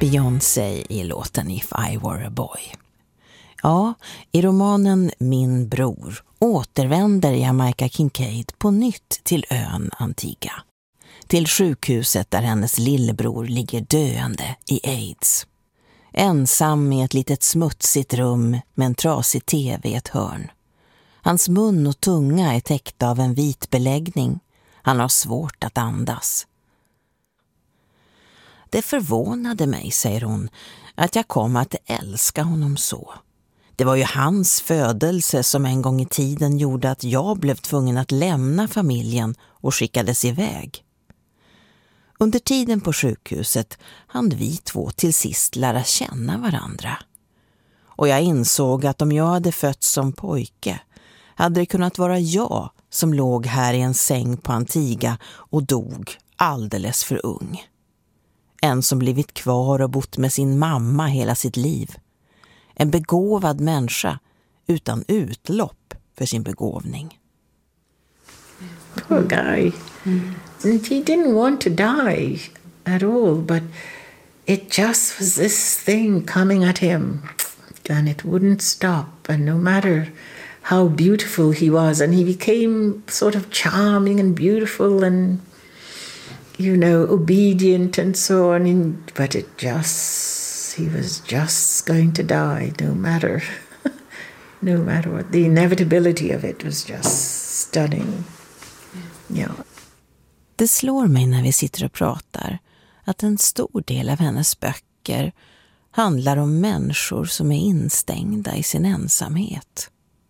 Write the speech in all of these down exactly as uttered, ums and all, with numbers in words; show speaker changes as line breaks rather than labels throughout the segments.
Beyoncé i låten If I Were a Boy. Ja, i romanen Min bror återvänder Jamaica Kincaid på nytt till ön Antigua. Till sjukhuset där hennes lillebror ligger döende i AIDS. Ensam i ett litet smutsigt rum med en trasig tv i ett hörn. Hans mun och tunga är täckta av en vit beläggning. Han har svårt att andas. Det förvånade mig, säger hon, att jag kom att älska honom så. Det var ju hans födelse som en gång i tiden gjorde att jag blev tvungen att lämna familjen och skickades iväg. Under tiden på sjukhuset hann vi två till sist lära känna varandra. Och jag insåg att om jag hade fötts som pojke hade det kunnat vara jag som låg här i en säng på Antigua och dog alldeles för ung. En som blivit kvar och bott med sin mamma hela sitt liv. En begåvad människa utan utlopp för sin begåvning.
Poor guy. Mm. He didn't want to die at all, but it just was this thing coming at him and it wouldn't stop, and no matter how beautiful he was, and he became sort of charming and beautiful and, you know, obedient and so on, and, but it just, he was just going to die no matter, no matter what. The inevitability of it was just stunning. Ja.
Det slår mig när vi sitter och pratar att en stor del av hennes böcker handlar om människor som är instängda i sin ensamhet.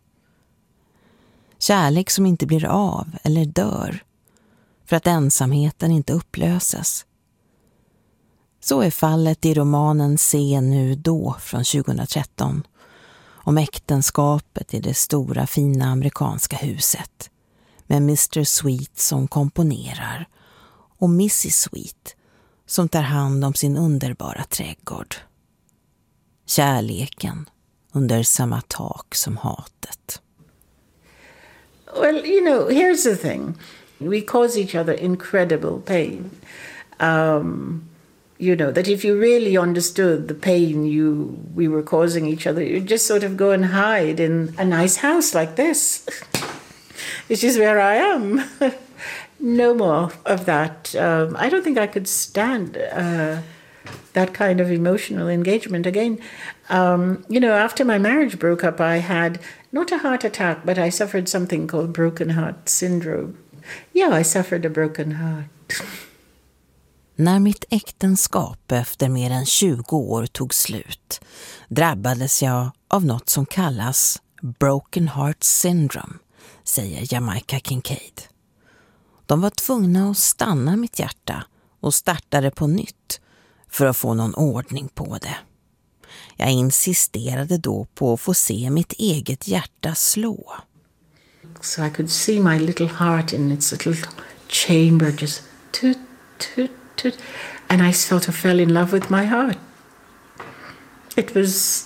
Kärlek som inte blir av eller dör för att ensamheten inte upplöses. Så är fallet i romanen Se nu då från tjugohundratretton om äktenskapet i det stora fina amerikanska huset. Med mister Sweet som komponerar och missus Sweet som tar hand om sin underbara trädgård. Kärleken under samma tak som hatet.
Well, you know, here's the thing. We cause each other incredible pain. Um, you know, that if you really understood the pain you we were causing each other, you'd just sort of go and hide in a nice house like this. Which is where I am. No more of that. Um, I don't think I could stand uh, that kind of emotional engagement again. Um, you know, after my marriage broke up, I had not a heart attack, but I suffered something called broken heart syndrome. Yeah, I suffered a broken heart.
När mitt äktenskap efter mer än tjugo år tog slut drabbades jag av något som kallas broken heart syndrome, säger Jamaica Kincaid. De var tvungna att stanna mitt hjärta och startade på nytt för att få någon ordning på det. Jag insisterade då på att få se mitt eget hjärta slå.
So I could see my little heart in its little chamber just toot, toot, toot. And I sort of fell in love with my heart. It was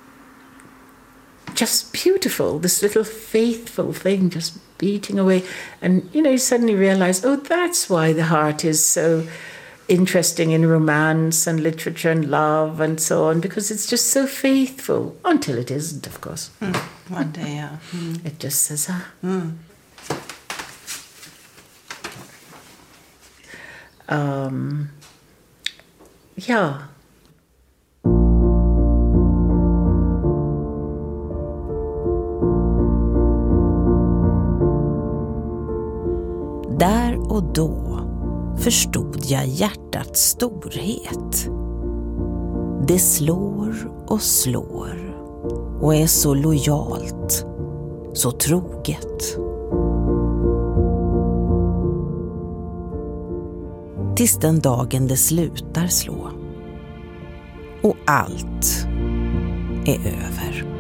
just beautiful, this little faithful thing just beating away. And, you know, you suddenly realize, oh, that's why the heart is so interesting in romance and literature and love and so on, because it's just so faithful, until it isn't, of course.
Mm. One day, yeah. Mm.
It just says, ah.
Mm.
Um, yeah.
Där och då förstod jag hjärtats storhet. Det slår och slår och är så lojalt, så troget. Tills den dagen det slutar slå. Och allt är över.